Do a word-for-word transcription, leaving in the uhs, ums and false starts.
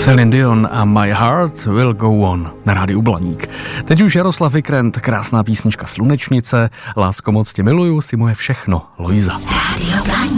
Celine Dion a My Heart Will Go On na rádiu Blaník. Teď už Jaroslav Vikrent, krásná písnička Slunečnice, Lásko, moc tě miluju, si moje všechno, Lojza. Rádio Blaník.